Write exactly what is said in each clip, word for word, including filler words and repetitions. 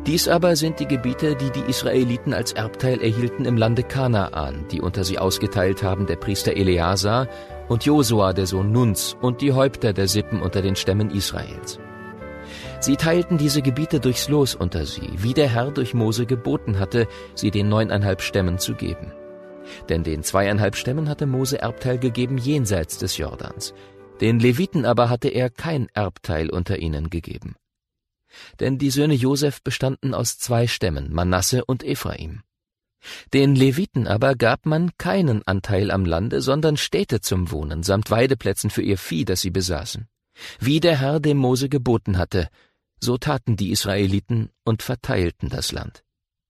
Dies aber sind die Gebiete, die die Israeliten als Erbteil erhielten im Lande Kanaan, die unter sie ausgeteilt haben der Priester Eleazar und Josua, der Sohn Nuns, und die Häupter der Sippen unter den Stämmen Israels. Sie teilten diese Gebiete durchs Los unter sie, wie der Herr durch Mose geboten hatte, sie den neuneinhalb Stämmen zu geben. Denn den zweieinhalb Stämmen hatte Mose Erbteil gegeben jenseits des Jordans. Den Leviten aber hatte er kein Erbteil unter ihnen gegeben. Denn die Söhne Josef bestanden aus zwei Stämmen, Manasse und Ephraim. Den Leviten aber gab man keinen Anteil am Lande, sondern Städte zum Wohnen, samt Weideplätzen für ihr Vieh, das sie besaßen. Wie der Herr dem Mose geboten hatte, so taten die Israeliten und verteilten das Land.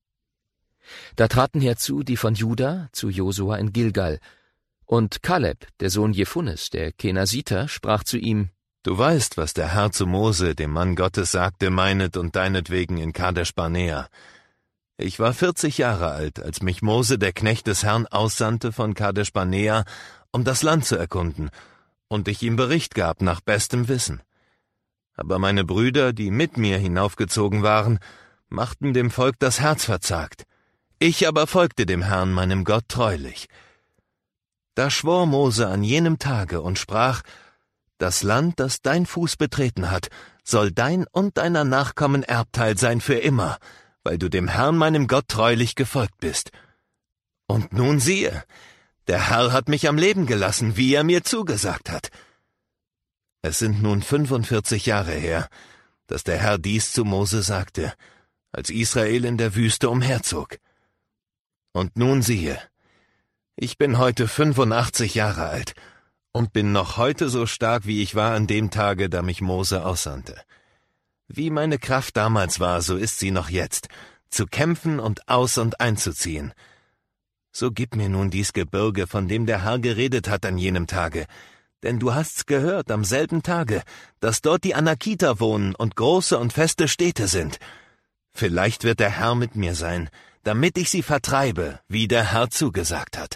Da traten herzu die von Juda zu Josua in Gilgal, und Kaleb, der Sohn Jefunnes, der Kenasiter, sprach zu ihm: Du weißt, was der Herr zu Mose, dem Mann Gottes, sagte, meinet und deinetwegen in Kadesh Barnea. Ich war vierzig Jahre alt, als mich Mose, der Knecht des Herrn, aussandte von Kadesh Barnea, um das Land zu erkunden, und ich ihm Bericht gab nach bestem Wissen. Aber meine Brüder, die mit mir hinaufgezogen waren, machten dem Volk das Herz verzagt. Ich aber folgte dem Herrn, meinem Gott, treulich. Da schwor Mose an jenem Tage und sprach: Das Land, das dein Fuß betreten hat, soll dein und deiner Nachkommen Erbteil sein für immer, weil du dem Herrn, meinem Gott, treulich gefolgt bist. Und nun siehe, der Herr hat mich am Leben gelassen, wie er mir zugesagt hat. Es sind nun fünfundvierzig Jahre her, dass der Herr dies zu Mose sagte, als Israel in der Wüste umherzog. Und nun siehe, ich bin heute fünfundachtzig Jahre alt und bin noch heute so stark, wie ich war an dem Tage, da mich Mose aussandte. Wie meine Kraft damals war, so ist sie noch jetzt, zu kämpfen und aus- und einzuziehen. So gib mir nun dies Gebirge, von dem der Herr geredet hat an jenem Tage, denn du hast's gehört am selben Tage, dass dort die Anakiter wohnen und große und feste Städte sind. Vielleicht wird der Herr mit mir sein, damit ich sie vertreibe, wie der Herr zugesagt hat.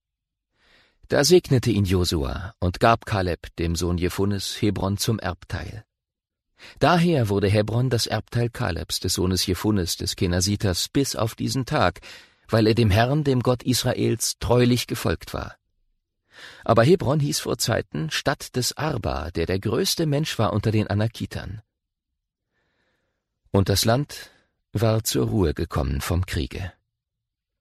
Da segnete ihn Josua und gab Kaleb, dem Sohn Jefunnes, Hebron zum Erbteil. Daher wurde Hebron das Erbteil Kalebs, des Sohnes Jefunnes, des Kenasiters, bis auf diesen Tag, weil er dem Herrn, dem Gott Israels, treulich gefolgt war. Aber Hebron hieß vor Zeiten Stadt des Arba, der der größte Mensch war unter den Anakitern. Und das Land war zur Ruhe gekommen vom Kriege.